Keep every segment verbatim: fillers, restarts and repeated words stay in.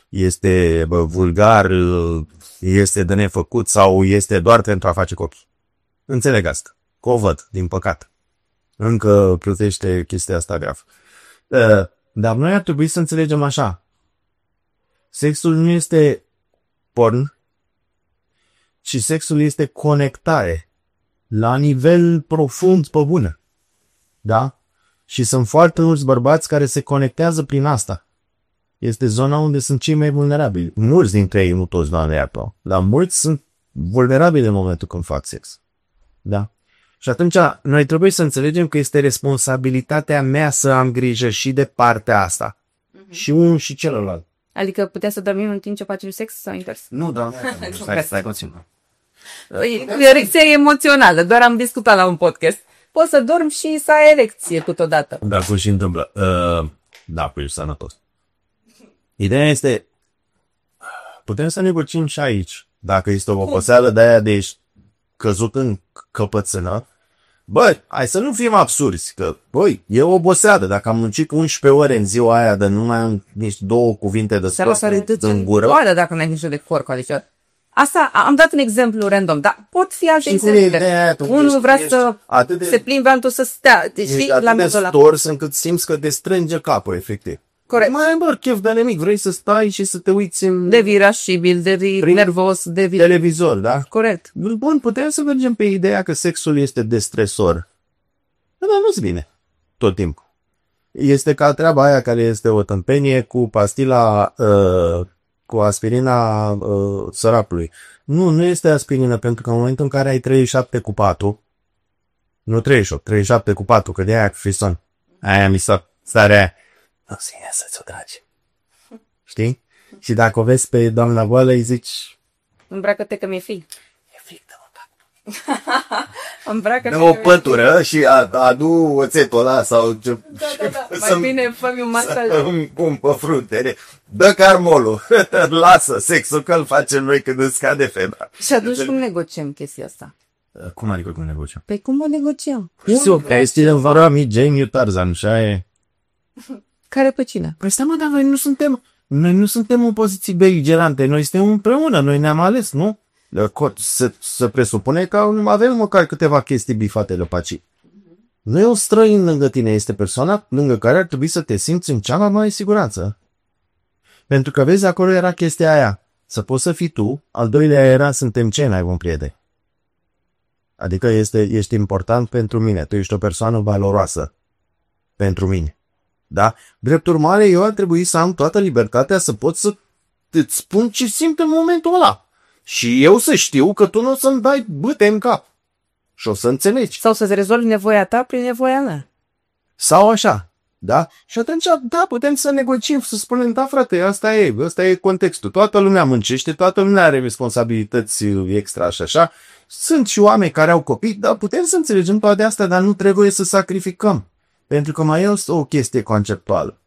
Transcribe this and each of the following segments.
este bă, vulgar, este de nefăcut sau este doar pentru a face copii. Înțeleg asta. Că o văd, din păcate. Încă plutește chestia asta grav. Dar noi ar trebui să înțelegem așa. Sexul nu este porn, ci sexul este conectare la nivel profund pe bună. Da? Și sunt foarte mulți bărbați care se conectează prin asta. Este zona unde sunt cei mai vulnerabili. Mulți dintre ei, nu toți, doamne iartă, dar mulți sunt vulnerabili în momentul când fac sex. Da? Și atunci noi trebuie să înțelegem că este responsabilitatea mea să am grijă și de partea asta. Uh-huh. Și unul și celălalt. Adică putea să dormim în timp ce facem sex sau invers? Nu, doamne, stai, stai puțin. E erecție emoțională, doar am discutat la un podcast. Poți să dormi și să ai erecție câteodată. Da, cum și întâmplă. Uh, da, păi, sănătos. Ideea este, putem să negociem și aici. Dacă este o oboseală de aia de ești căzut în căpățână, băi, hai să nu fim absurzi, că, băi, e o oboseală. Dacă am muncit unsprezece ore în ziua aia de nu mai am nici două cuvinte de scos în gură. Oare dacă n-ai nicio de corp, adică asta, am dat un exemplu random, dar pot fi alte exemple. Unul vrea să de, se plimbe, altul să stea. Deci ești la atât de miezul ăla. stors încât simți că te strânge capul, efectiv. Corect. Mai ai, bă, chef de nimic, vrei să stai și să te uiți în... Devii irascibil, devii nervos, devii... televizor, da? Corect. Bun, putem să mergem pe ideea că sexul este destresor. Dar nu-ți bine tot timpul. Este ca treaba aia care este o tâmpenie cu pastila, uh, cu aspirina uh, sărapului. Nu, nu este aspirină, pentru că în momentul în care ai treizeci și șapte cu patru, nu treizeci și opt, treizeci și șapte cu patru, că de aia cu frison, aia mi s-a starea aia. Nu se ia să-ți o tragi. Știi? Și dacă o vezi pe doamna boală, îi zici... Îmbracă-te că mi-e frig. E frig de mă. Îmbracă-te dă o pătură și adu oțetul ăla sau... Ce, da, da, da. Mai bine fă-mi un masaj. Îmi pun pe frunte. Dă carmolul. Lasă sexul că îl facem noi când îți scade febra. Și atunci cum negociem chestia asta? Cum adică cum negociem? Păi cum o negociem? Este în vara mi Jamie Tarzan, așa e. Care pe cine? Păi stai mă, dar noi nu suntem, noi nu suntem în poziții beligerante, noi suntem împreună, noi ne-am ales, nu? Să, să presupune că avem măcar câteva chestii bifate de paci. Nu e o străin lângă tine, este persoana lângă care ar trebui să te simți în cea mai mare siguranță. Pentru că vezi, acolo era chestia aia, să poți să fii tu, al doilea era suntem cei mai buni prieteni. Adică este, ești important pentru mine, tu ești o persoană valoroasă pentru mine. Da? Drept urmare, eu ar trebui să am toată libertatea să pot să îți spun ce simt în momentul ăla. Și eu să știu că tu nu o să-mi dai bâte în cap. Și o să înțelegi. Sau să-ți rezolvi nevoia ta prin nevoia mea. Sau așa. Da? Și atunci, da, putem să negociem, să spunem, da, frate, asta e, asta e contextul. Toată lumea muncește, toată lumea are responsabilități extra și așa. Sunt și oameni care au copii, dar putem să înțelegem toate astea, dar nu trebuie să sacrificăm. Pentru că mai este o chestie conceptuală.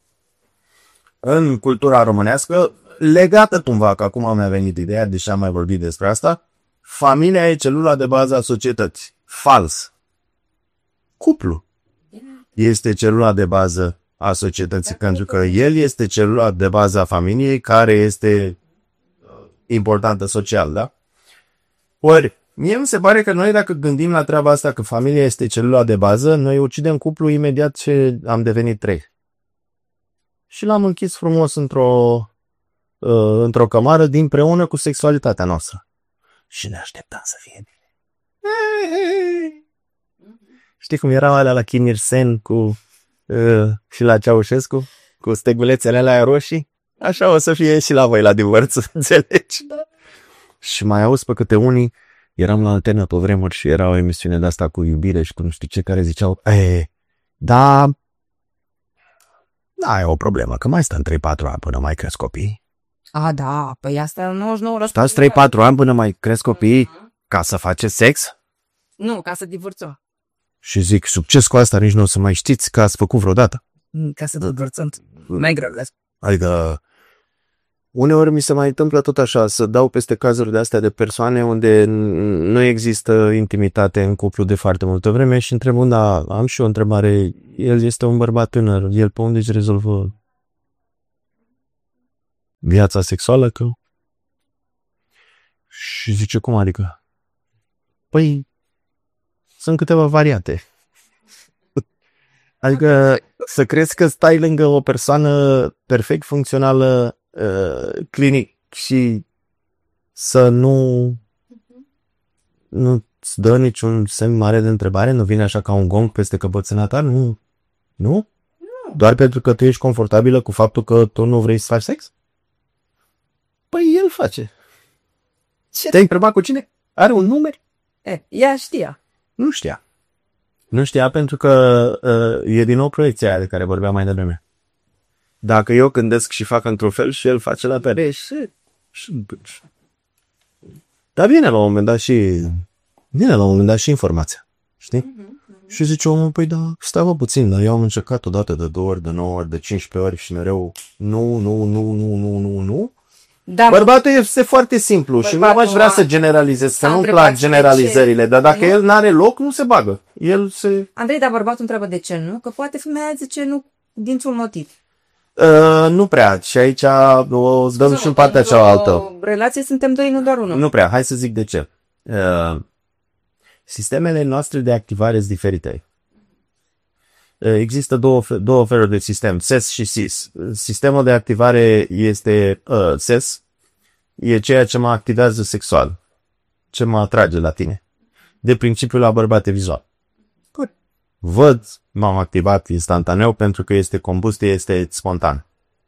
În cultura românească, legată cumva, că acum mi-a venit ideea, deși am mai vorbit despre asta, familia e celula de bază a societății. Fals. Cuplu este celula de bază a societății, pentru că el este celula de bază a familiei care este importantă social, da? Ori, mie mi se pare că noi, dacă gândim la treaba asta, că familia este celula de bază, noi ucidem cuplu imediat ce am devenit trei. Și l-am închis frumos într-o uh, într-o cămară dinpreună cu sexualitatea noastră. Și ne așteptam să fie bine. Știi cum erau alea la Kinirsen cu uh, și la Ceaușescu? Cu stegulețele alea roșii? Așa o să fie și la voi la divorț, înțelegi? Da. Și mai auzi pe câte unii, eram la Antena pe vremuri și era o emisiune de asta cu iubire și cu nu știu ce, care ziceau, e, da, da, e o problemă, că mai stăm trei patru ani până mai cresc copii. A, da, păi asta e nouăzeci și nouă la sută. Stați trei patru ani până mai cresc copii ca să faceți sex? Nu, ca să divorțăm. Și zic, succes cu asta, nici nu o să mai știți că ați făcut vreodată. Ca să divorțăm, mai greu. Adică, uneori mi se mai întâmplă tot așa, să dau peste cazuri de astea de persoane unde nu există intimitate în cuplu de foarte multă vreme și întreb, da, am și o întrebare, el este un bărbat tânăr, el pe unde își rezolvă viața sexuală că... Și zice, cum adică? Păi, sunt câteva variante. Adică să crezi că stai lângă o persoană perfect funcțională, uh, clinic și să nu nu-ți dă niciun semn mare de întrebare, nu vine așa ca un gong peste căpățâna ta, nu? Nu? Doar pentru că tu ești confortabilă cu faptul că tu nu vrei să faci sex? Păi el face. Ce? Te-ai întrebat cu cine? Are un număr? E, ea știa. Nu știa. Nu știa pentru că uh, e din nou proiecția aia de care vorbeam mai devreme. Dacă eu gândesc și fac într-un fel și el face la fel. Dar vine la un moment dat și vine la un moment dat și informația. Știi? Mm-hmm. Și zice omul, păi da, stai mă puțin, dar eu am încercat odată de două ori, de nouă ori, de cincisprezece ori și mereu nu, nu, nu, nu, nu, nu, nu. Da, bărbatul este foarte simplu și nu aș vrea să generalizez, că nu-mi plac generalizările, dar dacă nu? El n-are loc, nu se bagă. El se... Andrei, dar bărbatul întreabă de ce nu? Că poate femeia zice nu dintr-un motiv. Uh, nu prea. Și aici o dăm și în partea cealaltă. O relație suntem doi, nu doar unul. Nu prea. Hai să zic de ce. Uh, sistemele noastre de activare sunt diferite. Uh, există două, două feluri de sistem, S E S și S I S. Sistemul de activare este uh, S E S, e ceea ce mă activează sexual, ce mă atrage la tine. De principiu la bărbat e vizual. Good. Văd, m-am activat instantaneu pentru că este combustie, este spontan.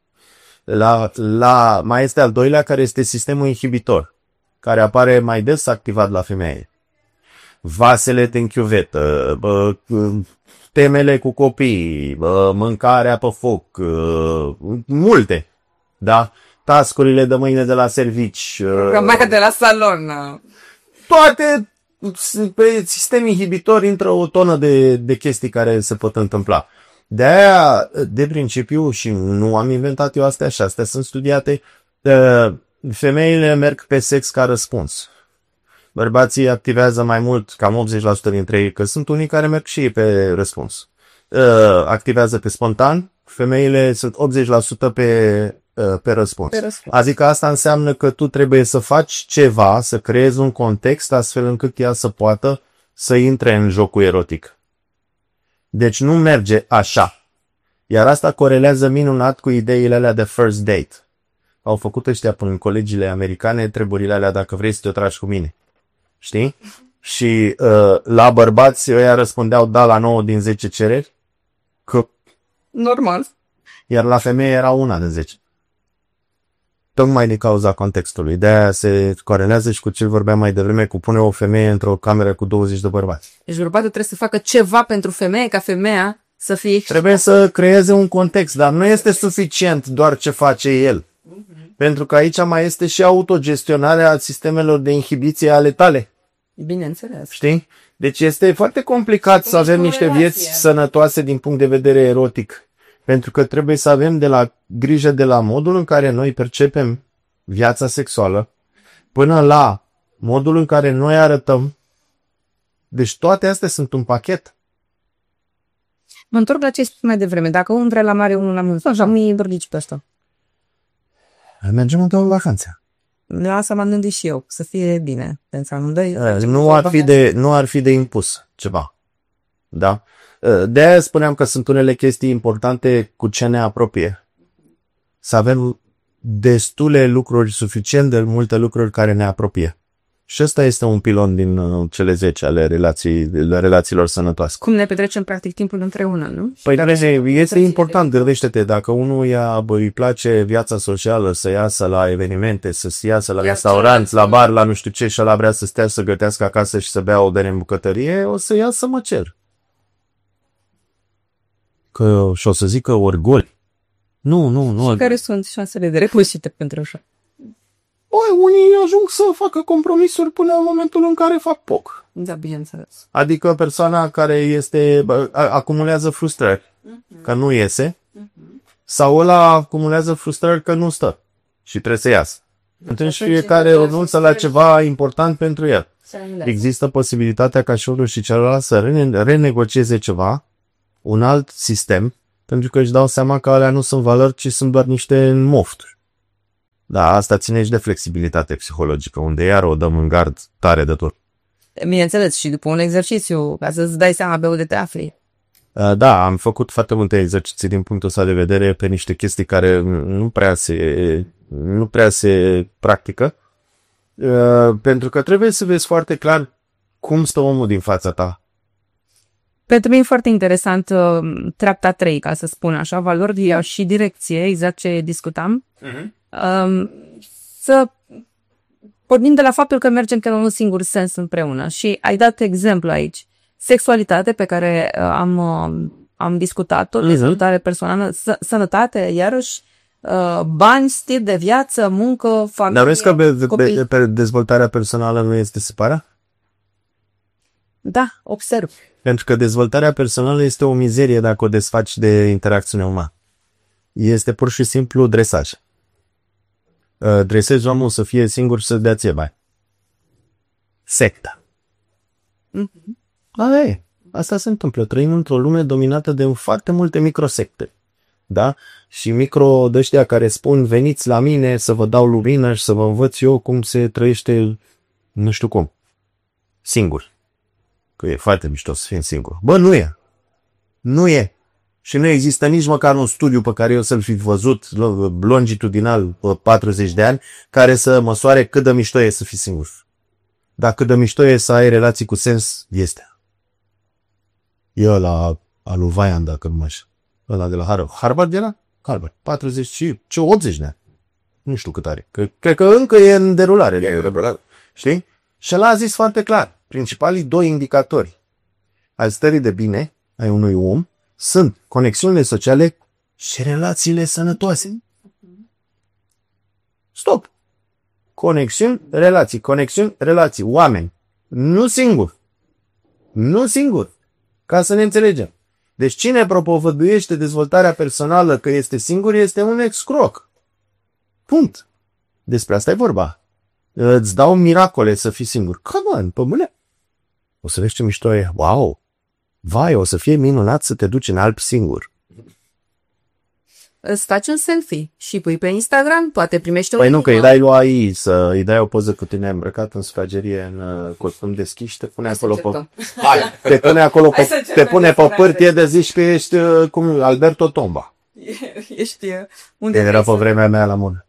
La, la, mai este al doilea care este sistemul inhibitor, care apare mai des activat la femeie. Vasele în chiuvetă, bă, temele cu copii, bă, mâncarea pe foc, bă, multe, da? Tascurile de mâine de la servici. Programarea de la salon. Toate pe sistem inhibitor intră o tonă de, de chestii care se pot întâmpla. De aia, de principiu, și nu am inventat eu astea și astea sunt studiate, femeile merg pe sex ca răspuns. Bărbații activează mai mult, cam optzeci la sută dintre ei, că sunt unii care merg și ei pe răspuns. Activează pe spontan, femeile sunt optzeci la sută pe, pe răspuns. Pe răspuns. Adică asta înseamnă că tu trebuie să faci ceva, să creezi un context astfel încât ea să poată să intre în jocul erotic. Deci nu merge așa. Iar asta corelează minunat cu ideile alea de first date. Au făcut ăștia până în colegiile americane treburile alea dacă vrei să te tragi cu mine. Știi? Și uh, la bărbați ăia răspundeau da la nouă din zece cereri. Că... Normal. Iar la femeie era una din zece. Tocmai din cauza contextului. De-aia se corelează și cu ce vorbeam mai devreme, cu pune o femeie într-o cameră cu douăzeci de bărbați. Deci bărbatul trebuie să facă ceva pentru femeie, ca femeia să fie... Trebuie să creeze un context, dar nu este suficient doar ce face el. Uh-huh. Pentru că aici mai este și autogestionarea sistemelor de inhibiție ale tale. Bineînțeles. Știi? Deci este foarte complicat să avem niște vieți sănătoase din punct de vedere erotic. Pentru că trebuie să avem de la grijă de la modul în care noi percepem viața sexuală până la modul în care noi arătăm. Deci toate astea sunt un pachet. Mă întorc la ce ai spus mai devreme. Dacă unul vrea la mare, unul la munte. Așa, mie vorbici pe asta. Mergem într-o vacanță. La asta m-am gândit și eu, să fie bine. Pentru amândoi. Nu ar fi de, nu ar fi de impus ceva. Da? De-aia spuneam că sunt unele chestii importante cu ce ne apropie. Să avem destule lucruri, suficient de multe lucruri care ne apropie. Și ăsta este un pilon din uh, cele zece ale relații, relațiilor sănătoase. Cum ne petrecem practic timpul împreună, nu? Păi dar este important, gândește-te, dacă unul ia, bă, îi place viața socială, să iasă la evenimente, să se iasă la restaurant, la bar, la nu știu ce, și ăla vrea să stea, să gătească acasă și să bea o bere în bucătărie, o să ia să mă cer. Că și o să zică orgoli. Nu, nu, nu. Și care sunt șansele de reușite pentru așa? Băi, unii ajung să facă compromisuri până în momentul în care fac poc. Da, bineînțeles. Adică persoana care este, acumulează frustrări, uh-huh. că nu iese, uh-huh. sau ăla acumulează frustrări că nu stă și trebuie să iasă. Atunci fiecare renunță la ceva important pentru el. Există posibilitatea ca și unul și celălalt să rene- renegocieze ceva, un alt sistem, pentru că își dau seama că alea nu sunt valori, ci sunt doar niște mofturi. Da, asta ține și de flexibilitate psihologică, unde iar o dăm în gard tare de tot. Bineînțeles, și după un exercițiu, ca să-ți dai seama pe unde te afli. Da, am făcut foarte multe exerciții din punctul ăsta de vedere pe niște chestii care nu prea se, nu prea se practică, pentru că trebuie să vezi foarte clar cum stă omul din fața ta. Pentru mine e foarte interesant uh, treapta trei, ca să spun așa, valori și direcție, exact ce discutam. Uh-huh. Um, să pornim de la faptul că mergem pe un singur sens împreună și ai dat exemplu aici. Sexualitate pe care uh, am, uh, am discutat-o, uh-huh. dezvoltare personală, s- sănătate, iarăși, uh, bani, stil de viață, muncă, familie, Dar vezi că pe, pe, pe dezvoltarea personală nu este separat? Da, observ. Pentru că dezvoltarea personală este o mizerie dacă o desfaci de interacțiune umană. Este pur și simplu dresaj. Dresezi omul să fie singur și să-ți dea ție bani. Secta. Mm-hmm. A, e, asta se întâmplă. Trăim într-o lume dominată de foarte multe microsecte. Da? Și micro de-ăștia care spun veniți la mine să vă dau lumină și să vă învăț eu cum se trăiește nu știu cum. Singur. Că e foarte mișto să fim singur. Bă, nu e. Nu e. Și nu există nici măcar un studiu pe care eu să-l fi văzut longitudinal patruzeci de ani care să măsoare cât de mișto e să fii singur. Dar cât de mișto e să ai relații cu sens, este. E ăla al lui Vaian, dacă nu mă știu. Ăla de la Harvard. Harvard era? Harvard. patruzeci și optzeci de ani. Nu știu cât are. Cred, cred că încă e în derulare. E, știi? Și ăla a zis foarte clar. Principalii doi indicatori al stării de bine ai unui om sunt conexiunile sociale și relațiile sănătoase. Stop! Conexiuni, relații, conexiuni, relații, oameni. Nu singur. Nu singur. Ca să ne înțelegem. Deci cine propovăduiește dezvoltarea personală că este singur este un excroc. Punct. Despre asta e vorba. Îți dau miracole să fii singur. Come on, pămâne. O să vezi ce mișto e. Wow! Vai, o să fie minunat să te duci în Alpi singur. Îți faci un selfie și pui pe Instagram, poate primești o... Păi nu, că îi dai lui A I, să îi dai o poză cu tine îmbrăcat în sufragerie, în uh, costum deschis și te pune Hai acolo pe... Hai, te pune acolo pe... te pune pe pârtie de zici că ești uh, cum Alberto Tomba. Ești... Unde era pe vremea mea la mună.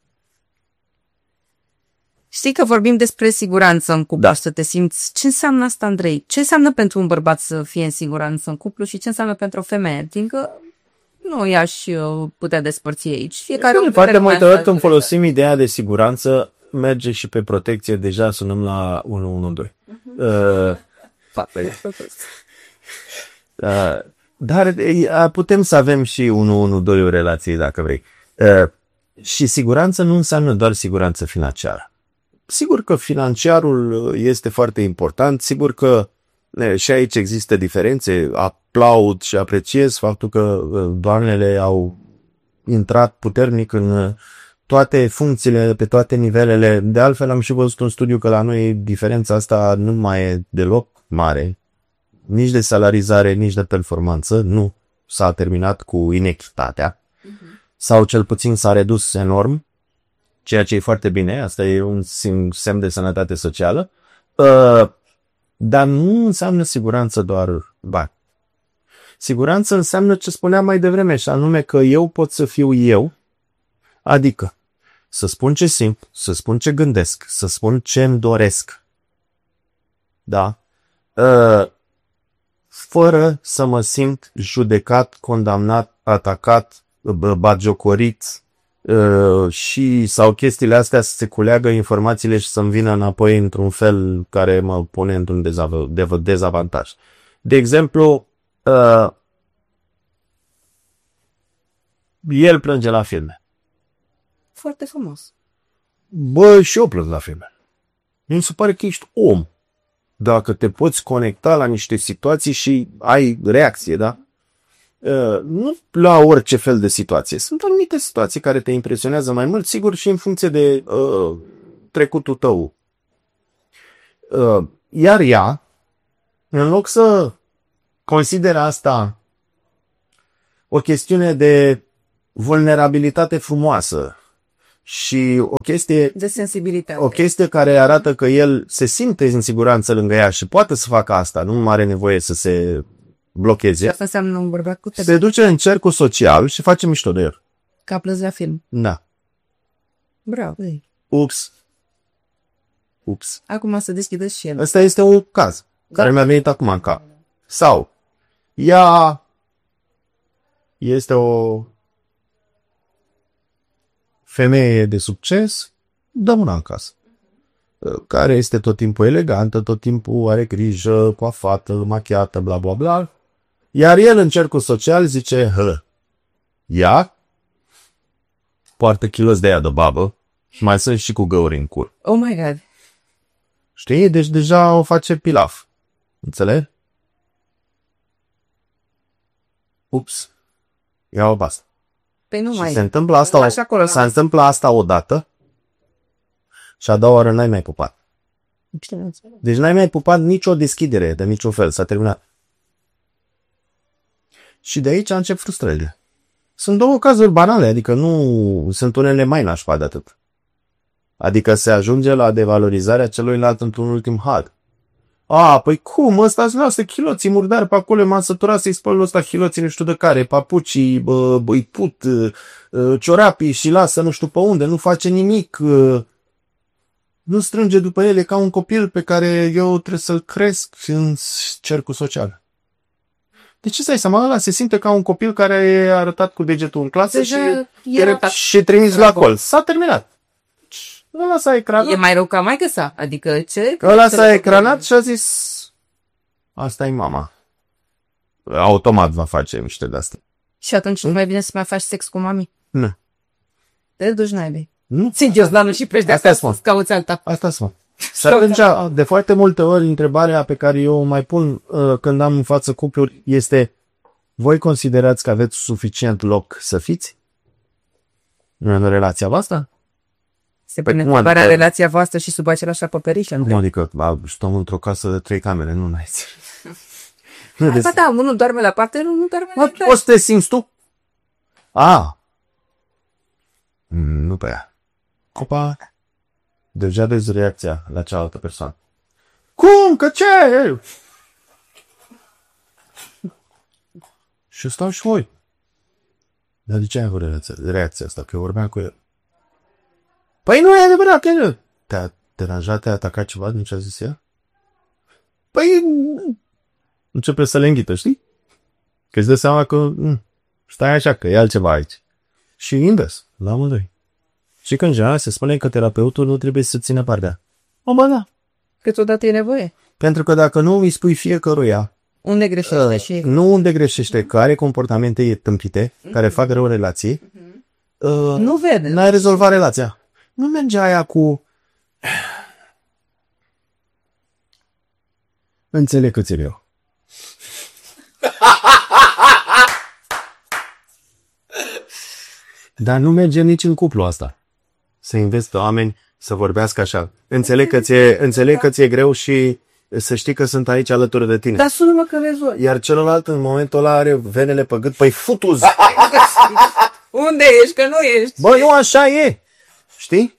Știi că vorbim despre siguranță în cuplu, da. Să te simți. Ce înseamnă asta, Andrei? Ce înseamnă pentru un bărbat să fie în siguranță în cuplu și ce înseamnă pentru o femeie? Adică nu i-aș putea despărți aici. Fiecare de foarte multe ori când folosim ideea de siguranță, merge și pe protecție, deja sunăm la unu unu doi. Uh, uh, dar uh, putem să avem și unu unu doi o relație dacă vrei. Uh, și siguranță nu înseamnă doar siguranță financiară. Sigur că financiarul este foarte important, sigur că și aici există diferențe, aplaud și apreciez faptul că doamnele au intrat puternic în toate funcțiile, pe toate nivelele. De altfel am și văzut un studiu că la noi diferența asta nu mai e deloc mare, nici de salarizare, nici de performanță, nu s-a terminat cu inechitatea, uh-huh. Sau cel puțin s-a redus enorm. Ceea ce e foarte bine, asta e un semn de sănătate socială, uh, dar nu înseamnă siguranță doar bani. Siguranță înseamnă ce spuneam mai devreme, și anume că eu pot să fiu eu, adică să spun ce simt, să spun ce gândesc, să spun ce îmi doresc. Da? Uh, fără să mă simt judecat, condamnat, atacat, batjocorit, Uh, și sau chestiile astea să se culeagă informațiile și să-mi vină înapoi într-un fel care mă pune într-un dezav- dezavantaj. De exemplu, uh, el plânge la filme. Foarte frumos. Bă, și eu plâng la filme. Mi se pare că ești om. Dacă te poți conecta la niște situații și ai reacție, da? Uh, nu la orice fel de situație. Sunt anumite situații care te impresionează mai mult, sigur, și în funcție de uh, trecutul tău. Uh, iar ea, în loc să consideră asta o chestiune de vulnerabilitate frumoasă, și o chestie, De sensibilitate. o chestie care arată că el se simte în siguranță lângă ea și poate să facă asta, nu are nevoie să se blocheze. Și asta înseamnă un bărbat cu tebe. Se duce în cercul social și face mișto de el. Ca plăzi la film. Da. Bravo. Ei. Ups. Ups. Acum să deschideți și el. Ăsta este un caz care mi-a venit acum în cap. Sau, ea este o femeie de succes, dăm una în casă, care este tot timpul elegantă, tot timpul are grijă, coafată, machiată, bla bla bla, iar el în cercul social zice, hă, ea poartă kilos de aia de babă și mai sunt și cu găuri în cur. Oh my God. Știi? Deci deja o face pilaf. Înțeleg? Ups. Ia-o basta. Păi nu Și mai. se întâmplă asta, Lași acolo, se la- întâmplă asta odată și a doua oară n-ai mai pupat. Deci n-ai mai pupat nicio deschidere de niciun fel. S-a terminat. Și de aici încep frustrările. Sunt două cazuri banale, adică nu sunt unele mai nașpa de atât. Adică se ajunge la devalorizarea celuilalt într-un ultim had. A, păi cum? Ăsta-ți lasă chiloții murdari pe acolo, m-am săturat să-i spăl ăsta chiloții nu știu de care, papucii, bă, bă, îi put, uh, ciorapii și lasă nu știu pe unde, nu face nimic. Uh, nu strânge după ele ca un copil pe care eu trebuie să-l cresc în cercul social. De ce să-i seama? Ăla se simte ca un copil care e arătat cu degetul în clasă Deja și, e ratat. și trimis la col. S-a terminat. Ăla s-a ecranat. E mai rău ca maică sa. Adică ce? Ăla s-a ecranat și a zis asta e mama. Automat va face niște de-astea. Și atunci nu mai bine să mai faci sex cu mami. Nu. Te duci naibii. Nu? Țin Gioslanul și pleci de Asta acasă spun. să cauți alta. Asta spun. Și atunci, de foarte multe ori, întrebarea pe care eu o mai pun uh, când am în față cupluri este: voi considerați că aveți suficient loc să fiți în relația voastră? Se Păi pune cum întrebarea adică? relația voastră și sub același acoperiș. Cum adică? Ba, stăm într-o casă de trei camere, nu n-ai. Nu, Ba da, unul doarme la parte, unul nu doarme la Mă, parte. o să te simți tu? A. Mm, nu pe ea. Opa. Deja vezi reacția la cealaltă persoană. Cum? Că ce? Și stau și voi. Dar de ce ai avut reacția, reacția asta? Că eu vorbeam cu el. Păi nu e adevărat, că nu. Te-a deranjat, te-a atacat ceva din ce a zis ea? Păi începe să le înghită, știi? Că îți dă seama că m, stai așa, că e altceva aici. Și invers, la amândoi. Și când general se spune că terapeutul nu trebuie să țină partea. O, bă, da. Câteodată e nevoie. Pentru că dacă nu îi spui fiecăruia Unde greșește și... nu unde greșește, că are comportamente tâmpite, care fac rău relații, uh, Nu vede. n-ai rezolvat relația. Nu merge aia cu... Înțeleg că ți-e greu. Dar nu merge nici în cuplu asta. Să înveți pe oameni să vorbească așa. Înțeleg că ți-e, înțeleg că ți-e greu și să știi că sunt aici alături de tine. Dar sună-mă că rezolvi. Iar celălalt în momentul ăla are venele pe gât. Păi futuz! Unde ești? Că nu ești. Bă, nu așa e! Știi?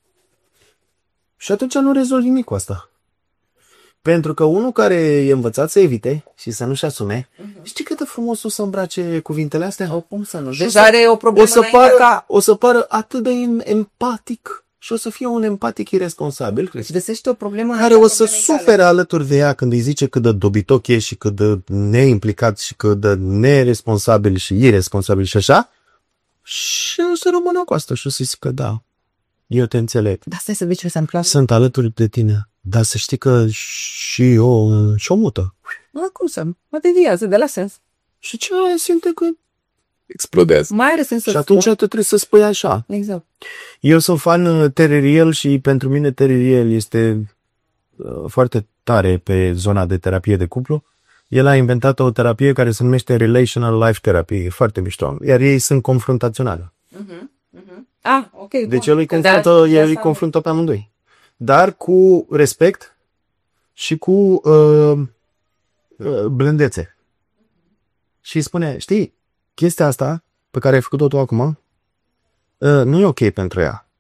Și atunci nu rezolvi nimic cu asta. Pentru că unul care e învățat să evite și să nu-și asume, uh-huh. știi cât de frumos o să îmbrace cuvintele astea? O, cum să nu? Și o Deja să- are o problemă O să, înainte pară, ca... o să pară atât de em- empatic și o să fie un empatic irresponsabil Și găsește o problemă care o să sufere alături de ea când îi zice cât de dobitoc e și cât de neimplicat și cât de neresponsabil și irresponsabil și așa. Și o să rămână cu asta și o să zică da, eu te înțeleg. Dar stai să vezi ce se întâmplă. Sunt alături de tine, dar să știi că și eu și o mută. Mă, cum să? Mă deviază de la sens. Și ce simte că explodează. Mai are sens să Și atunci tu trebuie să spui așa. Exact. Eu sunt fan uh, Terry și pentru mine Terry este uh, foarte tare pe zona de terapie de cuplu. El a inventat o terapie care se numește Relational Life Therapy, e foarte mișto. Iar ei sunt confruntaționali. Ah, ok. Deci bun. el îi Că confruntă, de el îi asta- confruntă pe amândoi. Dar cu respect și cu uh, uh, blândețe. Și îi spune, știi, chestia asta pe care ai făcut-o tu acum uh, nu e ok pentru ea.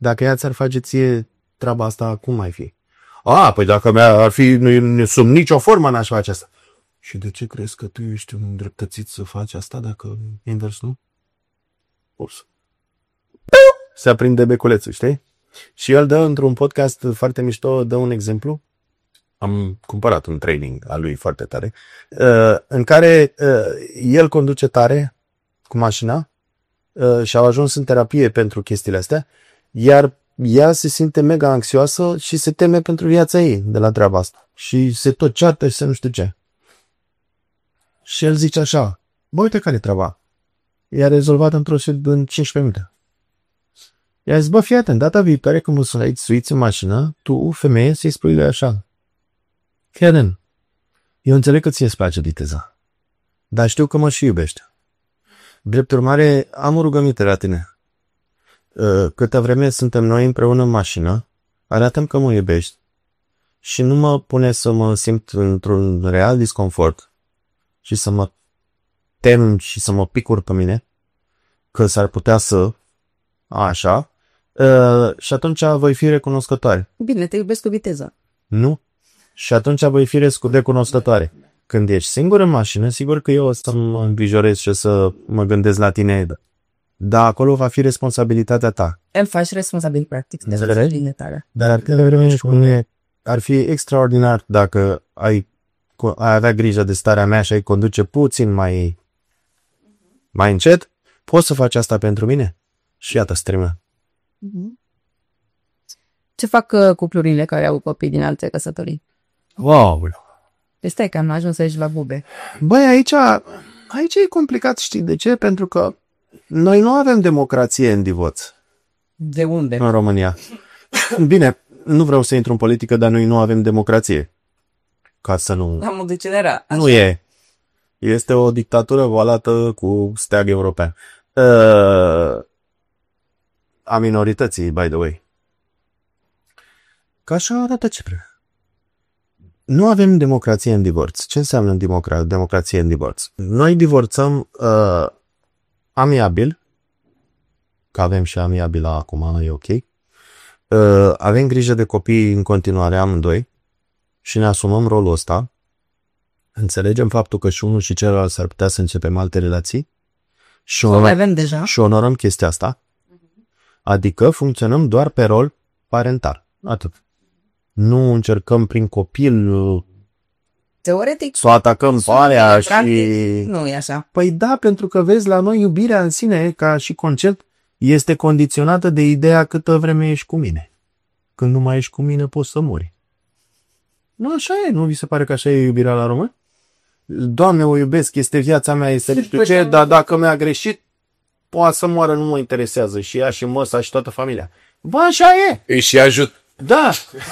Dacă ea ți-ar face ție treaba asta, cum mai fi? A, păi dacă mea ar fi, nu, sub nicio formă n-aș face asta. Și de ce crezi că tu ești un îndreptățit să faci asta dacă invers nu? Ups. Se aprinde beculețul, știi? Și el dă într-un podcast foarte mișto, dă un exemplu. Am cumpărat un training al lui foarte tare, în care el conduce tare cu mașina și au ajuns în terapie pentru chestiile astea, iar ea se simte mega anxioasă și se teme pentru viața ei de la treaba asta. Și se tot ceartă și se nu știu ce. Și el zice așa, bă, uite care e treaba. I-a rezolvat într-o în cincisprezece minute. I-a zis, bă, fii atent, data viitoare când mă să suiți în mașină, tu, femeie, să-i spui lui așa. Fii atent, eu înțeleg că ție îți place viteza, dar știu că mă și iubește. Drept urmare, am o rugăminte la tine. Câtă vreme suntem noi împreună în mașină, arată-mi că mă iubești și nu mă pune să mă simt într-un real disconfort și să mă tem și să mă picur pe mine, că s-ar putea să, așa, și atunci voi fi recunoscătoare. Bine, te iubesc cu viteză. Nu? Și atunci voi fi recunoscătoare. Când ești singur în mașină, sigur că eu o să mă îngrijorez și o să mă gândesc la tine, dar acolo va fi responsabilitatea ta. El faci responsabil, practic, de responsabilitatea. Dar ar, fi, ar fi extraordinar dacă ai, ai avea grijă de starea mea și ai conduce puțin mai, mai încet. Poți să faci asta pentru mine? Și iată, se termină. Ce fac uh, cuplurile care au copii din alte căsătorii? Wow! Deci stai că am ajuns aici la bube. Băi, aici, aici e complicat, știi de ce? Pentru că noi nu avem democrație în divorț. De unde? În România. Bine, nu vreau să intru în politică, dar noi nu avem democrație. Ca să nu... Am de ce era? Nu e. Este o dictatură valată cu steag european. Uh, a minorității, by the way. Ca așa arată ce prea. Nu avem democrație în divorț. Ce înseamnă democra- democrație în divorț? Noi divorțăm uh, amiabil, că avem și amiabil acum, e ok. Uh, avem grijă de copii în continuare amândoi și ne asumăm rolul ăsta. Înțelegem faptul că și unul și celălalt s-ar putea să începem alte relații și, onor- avem deja. și onorăm chestia asta. Adică funcționăm doar pe rol parental. Atât. Nu încercăm prin copil teoretic să o atacăm pe alea și... Nu e așa. Păi da, pentru că vezi, la noi iubirea în sine, ca și concept, este condiționată de ideea câtă vreme ești cu mine. Când nu mai ești cu mine, poți să mori. Nu, așa e. Nu vi se pare că așa e iubirea la român? Doamne, o iubesc, este viața mea, este nu știu ce, dar dacă mi-a greșit, poate să moară, nu mă interesează. Și ea și măsa și toată familia. Bă, așa e. Îi și ajut. Da.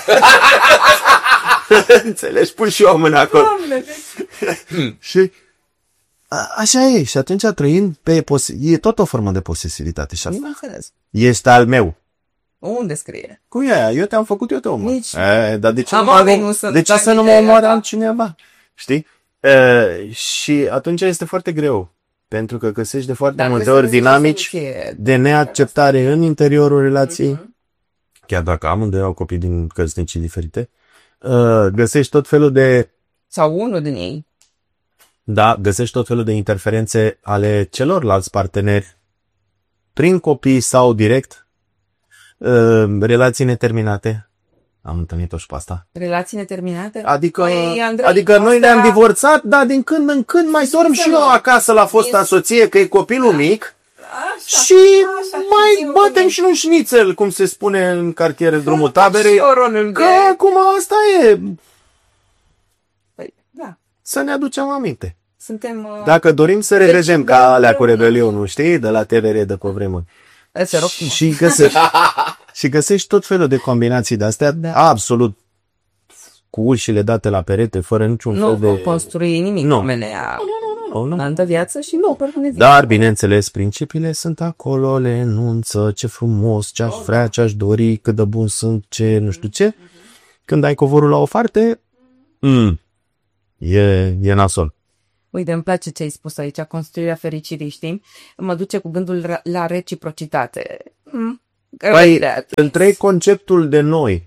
Înțelegi? Pun și eu mâna acolo. Și a, așa e. Și atunci trăind pe pos- e tot o formă de posesivitate. Și asta este al meu. Unde scrie? Cum e aia? Eu te-am făcut, eu te omor. Nici... E, dar de ce, Am nu, oameni mă, nu sunt de ce să nu mă omoare altcineva? Știi? E, și atunci este foarte greu. Pentru că găsești de foarte Dar multe ori dinamici de neacceptare în interiorul relației. Uh-huh. Chiar dacă amândoi au copii din căsnicii diferite, uh, găsești tot felul de... Sau unul din ei. Da, găsești tot felul de interferențe ale celorlalți parteneri, prin copii sau direct, uh, relații neterminate. Am întâlnit-o și pe asta. Relații neterminate? Adică, Păi, Andrei, adică noi asta... ne-am divorțat, dar din când în când mai dorm și eu acasă la fosta este... soție, că e copilul mic. Așa, și așa, mai batem și un șnițel, cum se spune în cartiere Drumul Taberei, că acum asta e. Păi, da. Să ne aducem aminte. Suntem, uh... Dacă dorim să revedem deci, ca alea cu Rebelionul, știi, de la T V R de pe vremuri. Și, și, găsești, și găsești tot felul de combinații de astea, da. Absolut cu ușile date la perete, fără niciun nu fel de... Nu construi nimic. Nu. Omenea... Oh, nu. În altă viață și nu, dar, bineînțeles, principiile sunt acolo, le enunță ce frumos, ce-aș vrea, ce-aș dori, cât de bun sunt, ce nu știu ce. Când ai covorul la o parte, mm, e, e nasol. Uite, îmi place ce ai spus aici, construirea fericirii, știi? Mă duce cu gândul la reciprocitate. Mm. Păi, întreg conceptul de noi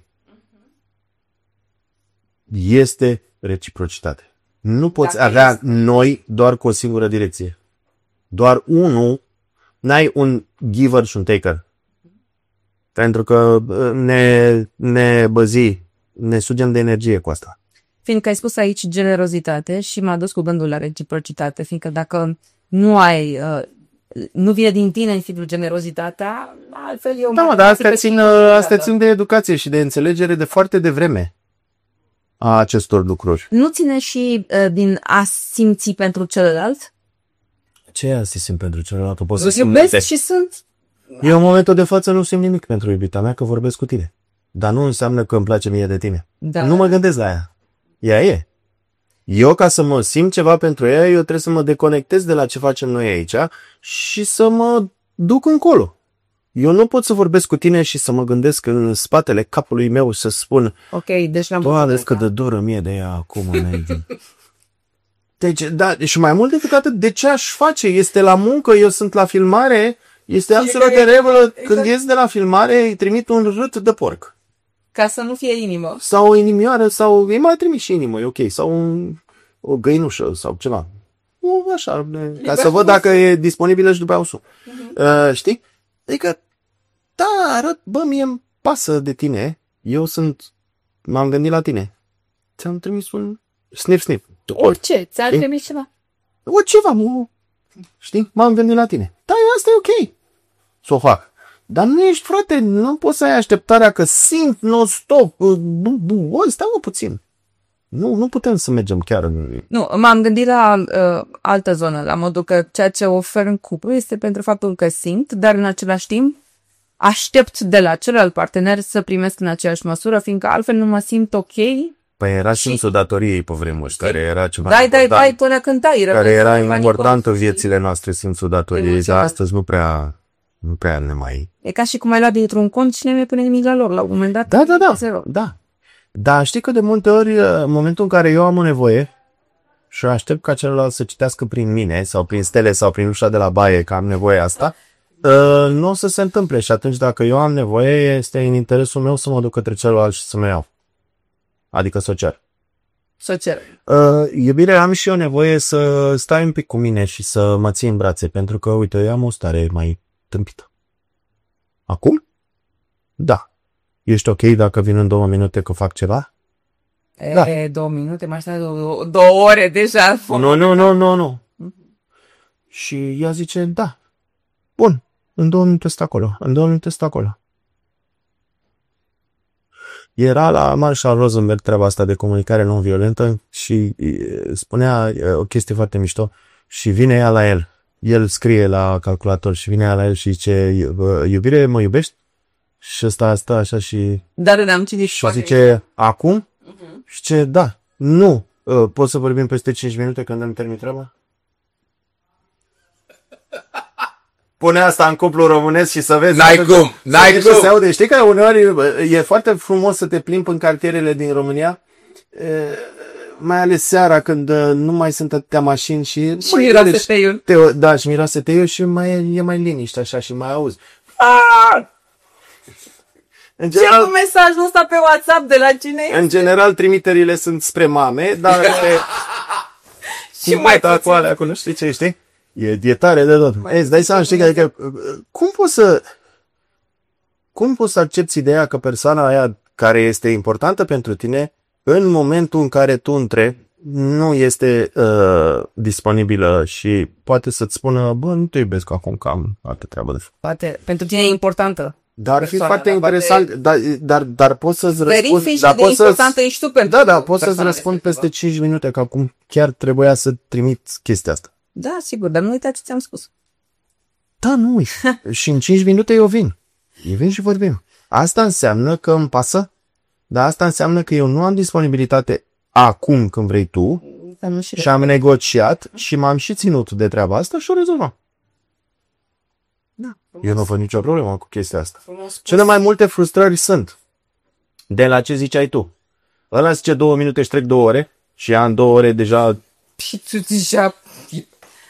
este reciprocitate. Nu poți Dacă avea este. noi doar cu o singură direcție. Doar unul, n-ai un giver și un taker. Pentru că ne, ne băzi, ne sugem de energie cu asta. Fiindcă ai spus aici generozitate și m-a dus cu gândul la reciprocitate, fiindcă dacă nu ai, uh, nu vine din tine în fidul generozitatea, altfel eu... Da, mă, dar astea țin, astea țin de educație și de înțelegere de foarte devreme a acestor lucruri. Nu ține și uh, din a simți pentru celălalt? Ce e a simți pentru celălalt? O să iubesc și sunt... Eu în momentul de față nu simt nimic pentru iubita mea, că vorbesc cu tine. Dar nu înseamnă că îmi place mie de tine. Da. Nu mă gândesc la ea. Ea e. Eu, ca să mă simt ceva pentru ea, eu trebuie să mă deconectez de la ce facem noi aici și să mă duc încolo. Eu nu pot să vorbesc cu tine și să mă gândesc în spatele capului meu să spun ok, deci n-am Doamne, că de doră mie de ea acum. Deci, da, și mai mult decât atât, de ce aș face? Este la muncă, eu sunt la filmare, este absolut de regulă. Exact. Când ies de la filmare, îi trimit un rât de porc. Ca să nu fie inimă. Sau o inimioară, sau îi mai trimis și inimă, e ok. Sau un, o găinușă, sau ceva. O, așa, ca să văd dacă e disponibilă și după aia o sun. Uh-huh. Uh, știi? Adică, da, arăt, bă, mie îmi pasă de tine. Eu sunt, m-am gândit la tine. Ți-am trimis un snip, snip. Orice, ți-ar trimis ceva? O, ceva, mă. Știi? M-am gândit la tine. Da, asta e ok. Să o fac. Dar nu ești, frate, nu poți să ai așteptarea că simt non-stop. Bă, stai mă puțin. Nu, nu putem să mergem chiar în... Nu, m-am gândit la uh, altă zonă, la modul că ceea ce ofer în cuplu este pentru faptul că simt, dar în același timp aștept de la celălalt partener să primesc în aceeași măsură, fiindcă altfel nu mă simt ok. Păi era și simțul datoriei pe vremuri, care era ceva dai, important. Dai, dai, până când tai. Care era important în viețile noastre, simțul datoriei, dar astăzi nu prea... Nu prea ne mai... E ca și cum ai luat dintr-un cont și nu mai pune nimic la lor, la un moment dat. Da, da, da, zero. da. Dar știi că de multe ori, în momentul în care eu am o nevoie și aștept ca celălalt să citească prin mine sau prin stele sau prin ușa de la baie că am nevoie asta, nu o să se întâmple și atunci dacă eu am nevoie, este în interesul meu să mă duc către celălalt și să mă iau. Adică să o cer. Să o cer. Uh, iubire, am și eu nevoie să stai un pic cu mine și să mă ții în brațe, pentru că, uite, eu am o stare mai tâmpită. Acum? Da. Ești ok dacă vin în două minute că fac ceva? E, da. două minute, mai stai două, două ore deja. Nu, nu, nu, nu, nu. Și ea zice, da. Bun, în două minute stă acolo. În două minute stă acolo. Era la Marshall Rosenberg treaba asta de comunicare non-violentă și spunea o chestie foarte mișto și vine ea la el. El scrie la calculator și vine ea la el și zice, iubire, mă iubești? Și ăsta stă așa și... Dar ne-am citit și zice, acum? Uh-huh. Și zice, da, nu. Poți să vorbim peste cinci minute când îmi termin treaba? Pune asta în cuplu românesc și să vezi... N-ai cum, n-ai cum. Se aude. Știi că uneori e foarte frumos să te plimbi în cartierele din România, mai ales seara când nu mai sunt atâtea mașini și... Și miroase teiul. Te, da, și miroase teiul și mai, e mai liniște așa și mai auzi. Aaaa! În general, ce cu mesajul ăsta pe WhatsApp de la cine este? În general, trimiterile sunt spre mame, dar... și mai puțin. Alea acolo, știi ce, știi? E, e tare de tot. Ei, îți dai seama, știi, adică, cum poți să... Cum poți să accepti ideea că persoana aia care este importantă pentru tine, în momentul în care tu întrebi, nu este uh, disponibilă și poate să-ți spună, bă, nu te iubesc acum, că am altă treabă de făcut. Poate, pentru tine e importantă. Dar ar fi foarte interesant, poate... dar, dar, dar poți să-ți răspund... Verifici de poți importantă ești tu pentru... Da, da, poți să-ți răspund peste cinci minute, că acum chiar trebuia să trimit chestia asta. Da, sigur, dar nu uita ce ți-am spus. Da, nu uit. Și în cinci minute eu vin. Eu vin și vorbim. Asta înseamnă că îmi pasă, dar asta înseamnă că eu nu am disponibilitate acum când vrei tu și, și am negociat și m-am și ținut de treaba asta și o rezolvăm. Da, eu nu văd nicio problemă cu chestia asta. Cele mai multe frustrări sunt de la ce ziceai tu. Ăla zice două minute și trec două ore și ea în două ore deja... Și tu deja...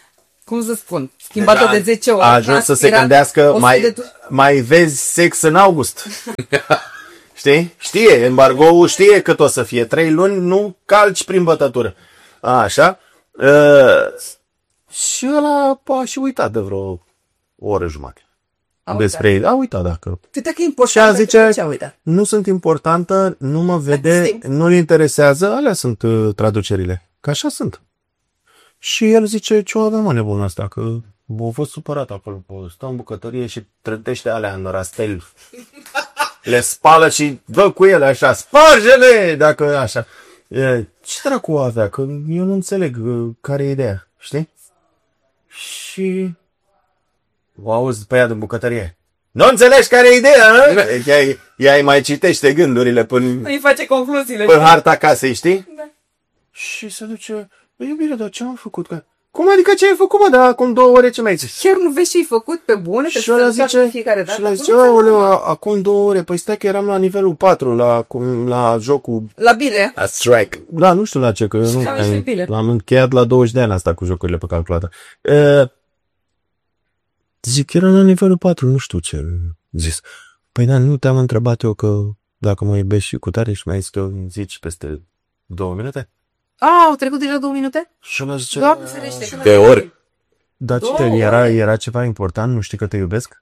cum să spun, schimbată de zece ori. A ajuns să se gândească, mai, mai vezi sex în august. Știi? Știe, embargoul știe că o să fie trei luni, nu calci prin bătătură. Așa. Uh, și ăla a și uitat de vreo o oră jumătate. A despre ei. A uitat dacă. Câte că e important. Și a zice, nu sunt importantă, nu mă vede, nu-l interesează, alea sunt uh, traducerile. Că așa sunt. Și el zice, ce o avem mă nebună asta, că a fost supărat acolo, stă în bucătărie și trântește alea în rastel. Le spală și dă cu ele așa, sparge-le, dacă așa. E, ce dracu avea, că eu nu înțeleg care e ideea, știi? Și o auzi pe ea din bucătărie. Nu înțelegi care e ideea, nu? Ea, ea mai citește gândurile până, îi face concluziile. Până harta casei, știi? Da. Și se duce, iubire, dar ce am făcut? Că... Cum adică ce ai făcut, mă, dar acum două ore ce mai zici? Chiar nu vezi ce ai făcut pe bune? Și ăla zice, fiecare dată. Și ăla zice, aoleu, acum două ore, păi stai că eram la nivelul patru, la, la jocul... La bile. La strike. Da, nu știu la ce, că eu nu l-am încheiat la douăzeci de ani asta cu jocurile pe calculator. E, zic, eram la nivelul patru, nu știu ce zis. Păi da, nu te-am întrebat eu că dacă mă iubești și cu tare și mai este o zici peste două minute? A, au trecut deja două minute? Și ăla zice... Doamne ferește. De ori. Dar ce, era, era ceva important? Nu știi că te iubesc?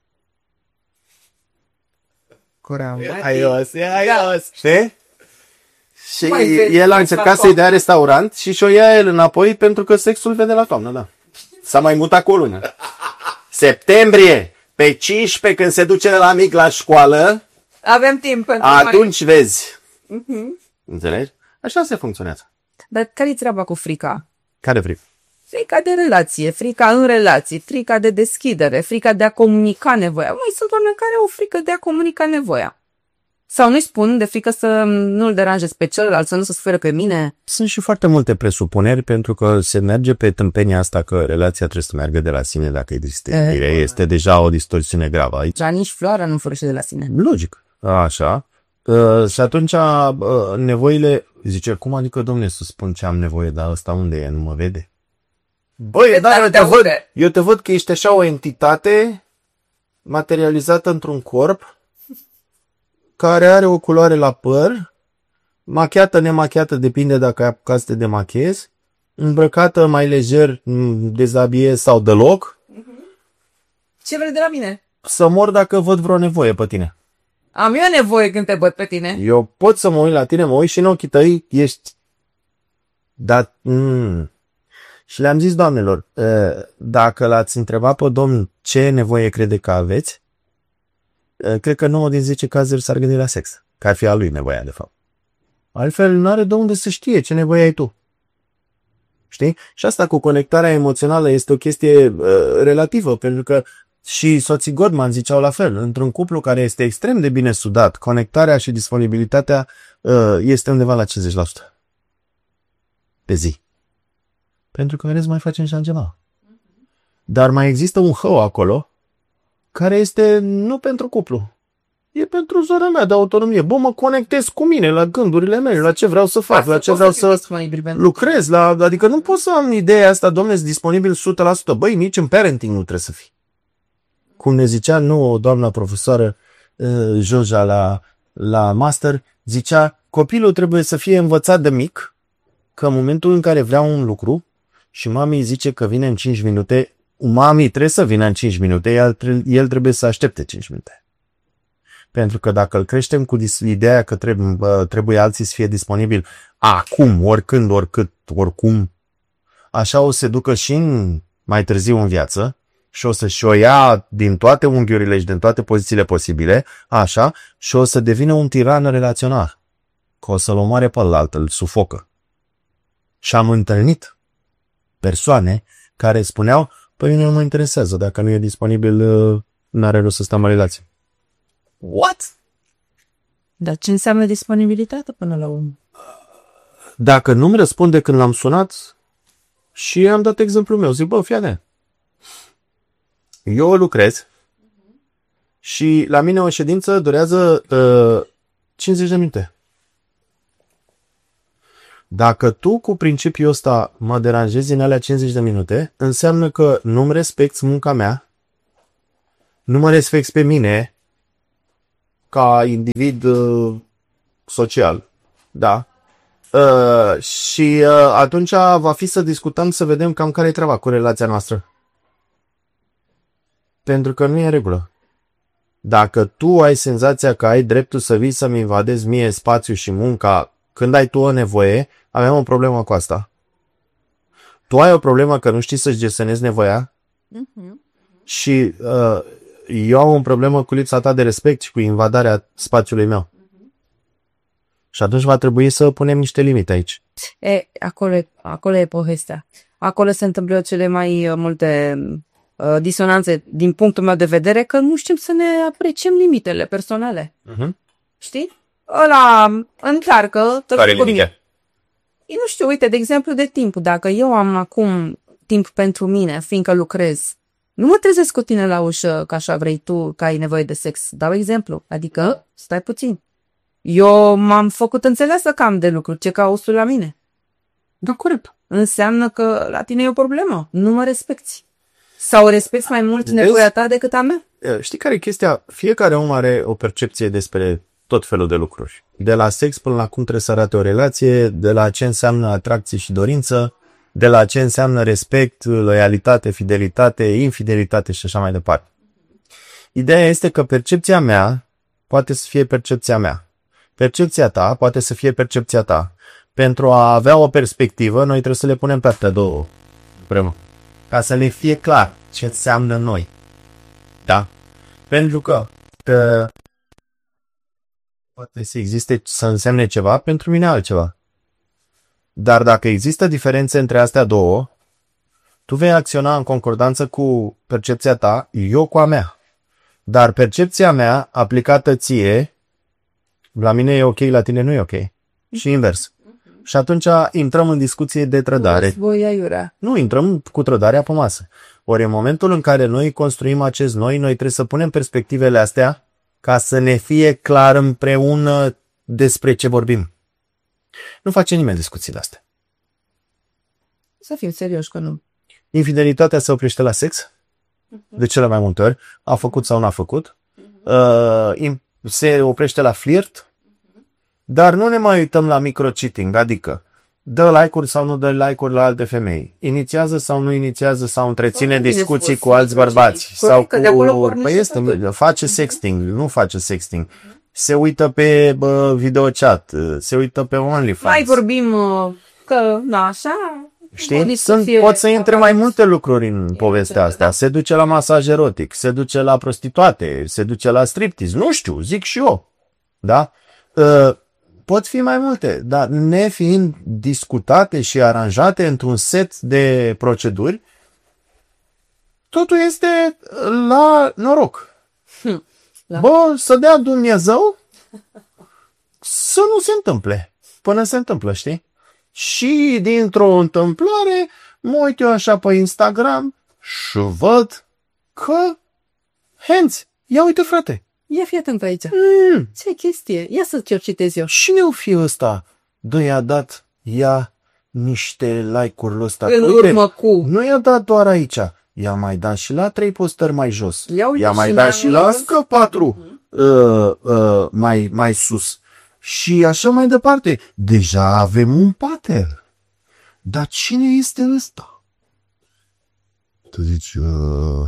Corea. Aios, e aios. Știi? Și el a încercat să-i dea restaurant și și-o ia el înapoi pentru că sexul vede la toamnă, da. S-a mai mutat cu o lună. Septembrie, pe cincisprezece, când se duce la mic la școală, avem timp pentru atunci mai... vezi. Uh-huh. Înțelegi? Așa se funcționează. Dar care-i treaba cu frica? Care frică? Frica de relație, frica în relații, frica de deschidere, frica de a comunica nevoia. Mai sunt oameni care au frică de a comunica nevoia. Sau nu-i spun de frică să nu-l deranjez pe celălalt, să nu se sferă pe mine. Sunt și foarte multe presupuneri, pentru că se merge pe tâmpenia asta că relația trebuie să meargă de la sine dacă există iubire. Este deja o distorsiune gravă aici. Dar nici floarea nu florește de la sine. Logic. Așa. Uh, și atunci uh, nevoile, zice, cum adică, domne, să spun ce am nevoie, dar ăsta unde e, nu mă vede? Băi, da, eu te, văd, eu te văd că ești așa o entitate materializată într-un corp care are o culoare la păr, machiată, nemachiată, depinde dacă ai apucat să te demachiezi, îmbrăcată mai lejer, dezabiez sau deloc. Ce vrei de la mine? Să mor dacă văd vreo nevoie pe tine. Am eu nevoie când te văd pe tine. Eu pot să mă uit la tine, mă uit și în ochii tăi ești... Dar... Mm. Și le-am zis doamnelor, dacă l-ați întrebat pe domnul ce nevoie crede că aveți, cred că nouă din zece cazuri s-ar gândi la sex, că ar fi a lui nevoia, de fapt. Altfel, nu are de unde să știe ce nevoie ai tu. Știi? Și asta cu conectarea emoțională este o chestie uh, relativă, pentru că și soții Gottman ziceau la fel. Într-un cuplu care este extrem de bine sudat, conectarea și disponibilitatea uh, este undeva la cincizeci la sută pe zi. Pentru că, vedeți, mai facem și altceva. Dar mai există un hău acolo care este nu pentru cuplu. E pentru zona mea de autonomie. Bă, mă conectez cu mine, la gândurile mele, la ce vreau să fac, la ce vreau să lucrez. La, adică nu pot să am ideea asta, domne, sunt disponibil o sută la sută. Băi, nici în parenting nu trebuie să fii. Cum ne zicea, nu, doamna profesoară uh, Joja la, la master, zicea, copilul trebuie să fie învățat de mic că în momentul în care vrea un lucru și mami zice că vine în cinci minute, mami trebuie să vină în cinci minute, el, el trebuie să aștepte cinci minute. Pentru că dacă îl creștem cu ideea că trebuie, trebuie alții să fie disponibili acum, oricând, oricât, oricum, așa o să se ducă și în, mai târziu în viață și o să-și o ia din toate unghiurile și din toate pozițiile posibile, așa, și o să devină un tiran relațional. Că o să-l omoare pe ălalt, îl sufocă. Și am întâlnit persoane care spuneau, păi nu mă interesează, dacă nu e disponibil, n-are rost să stăm în relație. What? Dar ce înseamnă disponibilitate până la urmă? Dacă nu-mi răspunde când l-am sunat și am dat exemplul meu, zic, bă, fii atent. Eu lucrez și la mine o ședință durează uh, cincizeci de minute. Dacă tu cu principiul ăsta mă deranjezi în alea cincizeci de minute, înseamnă că nu-mi respecti munca mea, nu mă respecti pe mine ca individ uh, social, da? Uh, și uh, atunci va fi să discutăm, să vedem cam care e treaba cu relația noastră. Pentru că nu e în regulă. Dacă tu ai senzația că ai dreptul să vii să-mi invadezi mie spațiu și munca când ai tu o nevoie, avem o problemă cu asta. Tu ai o problemă că nu știi să-ți gestionezi nevoia uh-huh. și uh, eu am o problemă cu lipsa ta de respect și cu invadarea spațiului meu. Uh-huh. Și atunci va trebui să punem niște limite aici. E, acolo, e, acolo e povestea. Acolo se întâmplă cele mai multe uh, disonanțe din punctul meu de vedere, că nu știm să ne apreciem limitele personale. Uh-huh. Știi? Ăla încearcă... Care limite? Nu știu, uite, de exemplu, de timp. Dacă eu am acum timp pentru mine, fiindcă lucrez, nu mă trezesc cu tine la ușă că așa vrei tu, că ai nevoie de sex. Dau exemplu. Adică, stai puțin. Eu m-am făcut înțeleasă că am de lucru, ce cauți la mine. Da, corect. Înseamnă că la tine e o problemă. Nu mă respecti. Sau respecti mai mult nevoia ta decât a mea? Știi care e chestia? Fiecare om are o percepție despre tot felul de lucruri. De la sex până la cum trebuie să arate o relație, de la ce înseamnă atracție și dorință, de la ce înseamnă respect, loialitate, fidelitate, infidelitate și așa mai departe. Ideea este că percepția mea poate să fie percepția mea. Percepția ta poate să fie percepția ta. Pentru a avea o perspectivă, noi trebuie să le punem pe astea două împreună. Ca să le fie clar ce înseamnă noi. Da? Pentru că, că poate să existe, să însemne ceva, pentru mine altceva. Dar dacă există diferențe între astea două, tu vei acționa în concordanță cu percepția ta, eu cu a mea. Dar percepția mea, aplicată ție, la mine e ok, la tine nu e ok. Și invers. Și atunci intrăm în discuție de trădare. Nu, intrăm cu trădarea pe masă. Ori în momentul în care noi construim acest noi, noi trebuie să punem perspectivele astea ca să ne fie clar împreună despre ce vorbim. Nu face nimeni discuțiile astea. Să fim serioși că nu. Infidelitatea se oprește la sex, de cele mai multe ori, a făcut sau n-a făcut. Uh, se oprește la flirt, dar nu ne mai uităm la micro-cheating, adică dă like-uri sau nu dă like-uri la alte femei, inițiază sau nu inițiază sau întreține discuții cu alți bărbați, sau cu... Păi este, face sexting, nu face sexting. Se uită pe bă, videochat, se uită pe OnlyFans. Mai vorbim că, na, așa... Știi? Sunt, pot să intre mai multe lucruri în povestea asta. Se duce la masaj erotic, se duce la prostituate, se duce la striptease, nu știu, zic și eu. Da? Uh, pot fi mai multe, dar nefiind discutate și aranjate într-un set de proceduri, totul este la noroc. Hm, la... Bă, să dea Dumnezeu să nu se întâmple. Până se întâmplă, știi? Și dintr-o întâmplare mă uit eu așa pe Instagram și văd că Henți, ia uite frate. Ia fii atent aici. Mm. Ce chestie? Ia să cercetez eu. Cine o fi ăsta? Dă, i-a dat ea niște like-uri ăsta. În uite, urmă cu... Nu i-a dat doar aici. I-a mai dat și la trei postări mai jos. I-a mai și dat și la încă patru uh-huh. uh, uh, mai, mai sus. Și așa mai departe. Deja avem un pattern. Dar cine este ăsta? Tu zici, uh,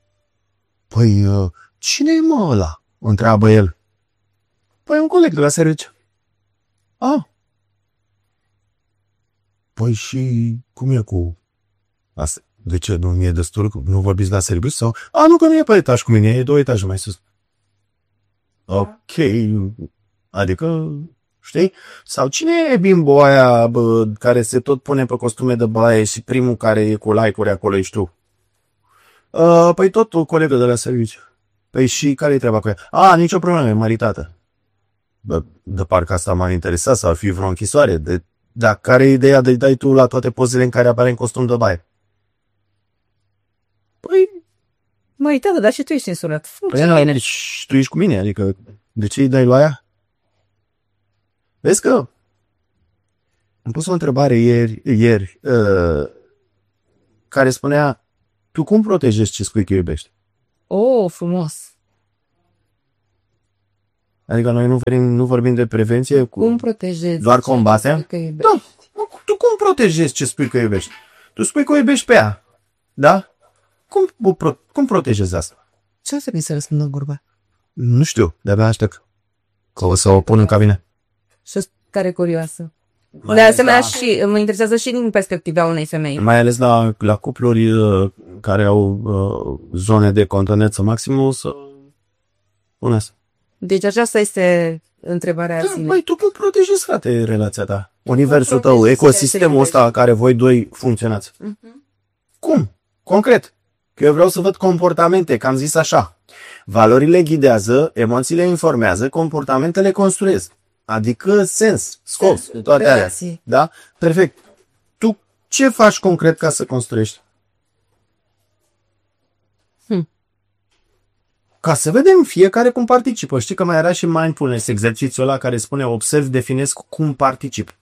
păi, uh, cine e mă ăla? Întreabă el. Păi un coleg de la serviciu. Ah. Păi și cum e cu asta? De ce? Nu mi-e destul? Nu vorbiți la serviciu? Sau? A, nu, că nu e pe etaj cu mine, e două etaje mai sus. Ok. Adică, știi? Sau cine e bimbo aia bă, care se tot pune pe costume de baie și primul care e cu like-uri acolo ești tu? Uh, păi tot o colegă de la serviciu. Păi și care-i treaba cu ea? A, nicio problemă, e maritată. Bă, de parcă asta m-a interesat, sau ar fi vreo închisoare. De, dar care e ideea de dai tu la toate pozele în care apare în costum de baie? Păi... Măi, tată, dar și tu ești însurat. Păi nu, deci tu ești cu mine, adică de ce îi dai la aia? Vezi că Am pus o întrebare ieri, ieri uh, care spunea, tu cum protejezi ce spui că iubești? Oh, frumos! Adică noi nu vorbim, nu vorbim de prevenție? Cu... Cum protejezi? Doar combatem? Da. Tu cum protejezi ce spui că iubești? Tu spui că o iubești pe ea. Da? Cum, cum protejezi asta? Ce o să mi se răspundă Gurba? Nu știu, de-abia aștept. Că o să o pun în cabine. Și care curioasă. Mai de asemenea, la... și mă interesează și din perspectiva unei femei. Mai ales la, la cupluri uh, care au uh, zone de contoneță maximă, să puneți. Deci aceasta este întrebarea Da, zilei. băi, tu cum protejezi, frate, relația ta? Universul tău, ecosistemul ăsta care voi doi funcționați. Uh-huh. Cum? Concret. Că eu vreau să văd comportamente, că am zis așa. Valorile ghidează, emoțiile informează, comportamentele construiesc. Adică sens, scop, Sensul, toate alea. relații. Da? Perfect. Tu ce faci concret ca să construiești? Hmm. Ca să vedem fiecare cum participă. Știi că mai era și mindfulness, exercițiul ăla care spune observ, definesc cum particip.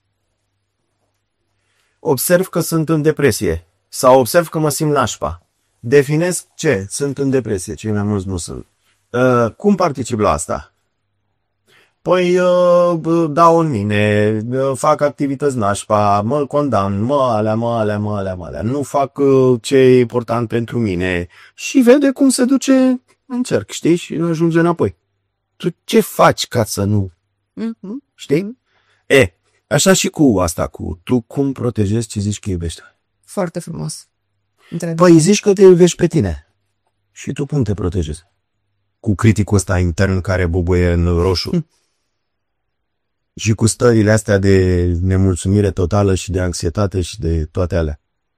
Observ că sunt în depresie sau observ că mă simt nașpa. Definesc ce? Sunt în depresie, cei mai mulți nu sunt. Uh, cum particip la asta? Păi uh, dau în mine, uh, fac activități nașpa, mă condamn, mă alea, mă alea, mă alea, mă alea. Nu fac uh, ce e important pentru mine. Și vede cum se duce în cerc, știi? Și ajunge înapoi. Tu ce faci ca să nu? Mm-hmm. Știi? E, așa și cu asta, cu tu cum protejezi ce zici că iubești. Foarte frumos. Întreb. Păi zici că te iubești pe tine. Și tu cum te protejezi? Cu criticul ăsta intern care bubuie în roșu. Hm. Și cu stările astea de nemulțumire totală și de anxietate și de toate alea.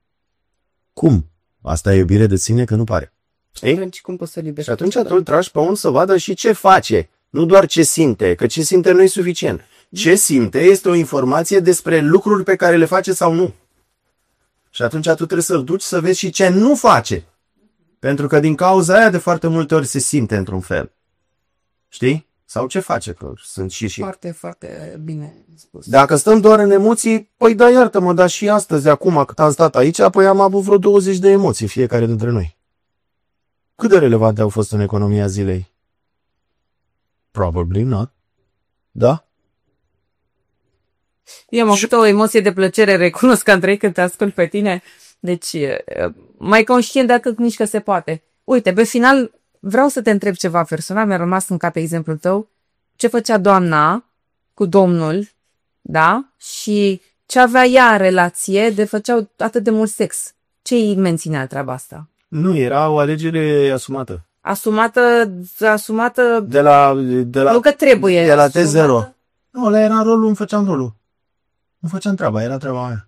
Cum? Asta e iubire de sine că nu pare. Știi? Cum poți să-l iubești? Și atunci tu îl tragi pe un să vadă și ce face. Nu doar ce simte, că ce simte nu e suficient. Ce simte este o informație despre lucruri pe care le face sau nu. Și atunci tu trebuie să-l duci să vezi și ce nu face. Pentru că din cauza aia de foarte multe ori se simte într-un fel. Știi? Sau ce face, că sunt și și. Foarte, foarte bine spus. Dacă stăm doar în emoții, păi da, iartă-mă, dar și astăzi, acum cât am stat aici, apoi am avut vreo douăzeci de emoții fiecare dintre noi. Cât de relevante au fost în economia zilei? Probably not. Da? Eu am avut o emoție de plăcere, recunosc, Andrei, când te ascult pe tine. Deci, mai conștient dacă nici că se poate. Uite, pe final, vreau să te întreb ceva personal, mi-a rămas în cap exemplul tău. Ce făcea doamna cu domnul, da? Și ce avea ea în relație de făceau atât de mult sex. Ce îi menținea treaba asta? Nu, era o alegere asumată. Asumată, asumată... De la... De la nu că trebuie. De la T zero. Nu, ăla era rolul, îmi făceam rolul. Nu făceam treaba, era treaba mea.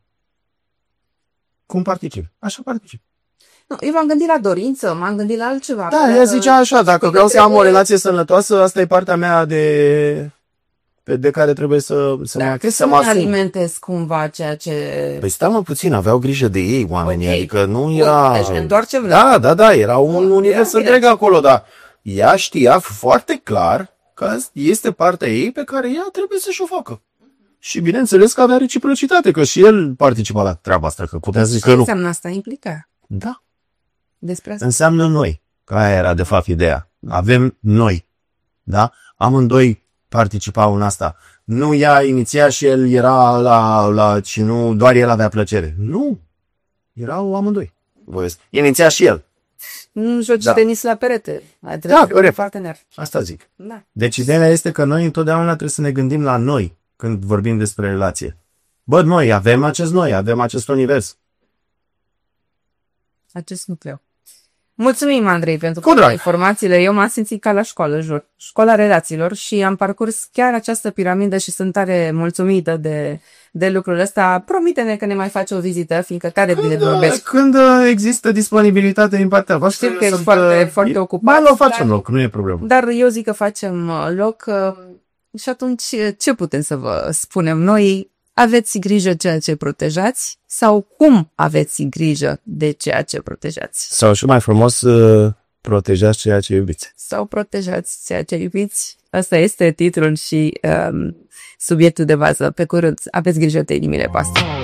Cum particip? Așa particip. Nu, eu m-am gândit la dorință, m-am gândit la altceva. Da, ea zicea așa, dacă vreau să am o relație sănătoasă, asta e partea mea de, de care trebuie să, să da, mă că să mă alimentez cumva ceea ce... Păi stai mă puțin, aveau grijă de ei oamenii, okay. Adică nu era... Deci doar ce vreau. Da, da, da, era un univers întreg acolo, dar ea știa foarte clar că este partea ei pe care ea trebuie să-și o facă. Și bineînțeles că avea reciprocitate, că și el participa la treaba asta, că putea zice că nu. Ce înseamnă asta? Implica. Da. Despre asta. Înseamnă noi, că aia era de fapt ideea. Avem noi, da? Amândoi participau în asta. Nu ea iniția și el era la, la și nu doar el avea plăcere. Nu. Erau amândoi. Voiesc. Iniția și el. Nu joci da. tenis la perete. Da, corect. Partener. Asta zic. Da. Deci ideea este că noi întotdeauna trebuie să ne gândim la noi când vorbim despre relație. Bă, noi avem acest noi, avem acest univers. Acest nucleu. Mulțumim, Andrei, pentru Cu informațiile. Eu m-am simțit ca la școală, jur. Școala relațiilor și am parcurs chiar această piramidă și sunt tare mulțumită de, de lucrul ăsta. Promite-ne că ne mai faci o vizită, fiindcă tare când, bine vorbești. Când există disponibilitate din partea voastră. Știu că ești foarte, foarte ocupat. Ba, o facem loc, nu e problemă. Dar eu zic că facem loc și atunci ce putem să vă spunem noi? Aveți grijă ceea ce protejați sau cum aveți grijă de ceea ce protejați? Sau și mai frumos, protejați ceea ce iubiți. Sau protejați ceea ce iubiți. Asta este titlul și um, subiectul de bază. Pe curând, aveți grijă de inimile voastre.